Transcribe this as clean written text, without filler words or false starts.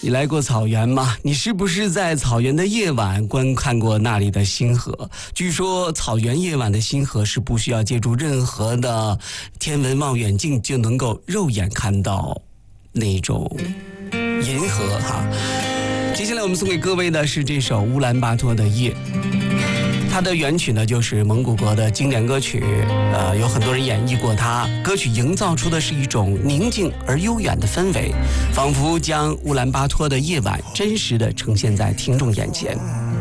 你来过草原吗？你是不是在草原的夜晚观看过那里的星河？据说草原夜晚的星河是不需要借助任何的天文望远镜就能够肉眼看到那种银河哈。接下来我们送给各位的是这首乌兰巴托的夜，它的原曲呢就是蒙古国的经典歌曲，有很多人演绎过它。歌曲营造出的是一种宁静而悠远的氛围，仿佛将乌兰巴托的夜晚真实的呈现在听众眼前。